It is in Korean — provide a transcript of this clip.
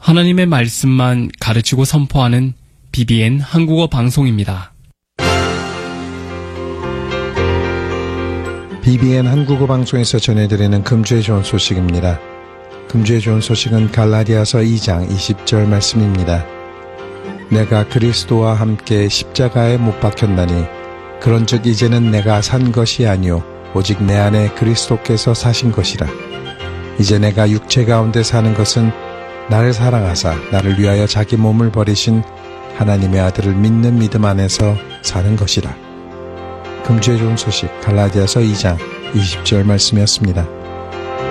하나님의 말씀만 가르치고 선포하는 BBN 한국어 방송입니다. BBN 한국어 방송에서 전해드리는 금주의 좋은 소식입니다. 금주의 좋은 소식은 갈라디아서 2장 20절 말씀입니다. 내가 그리스도와 함께 십자가에 못 박혔나니 그런즉 이제는 내가 산 것이 아니요 오직 내 안에 그리스도께서 사신 것이라. 이제 내가 육체 가운데 사는 것은 나를 사랑하사 나를 위하여 자기 몸을 버리신 하나님의 아들을 믿는 믿음 안에서 사는 것이라. 금주의 좋은 소식 갈라디아서 2장 20절 말씀이었습니다.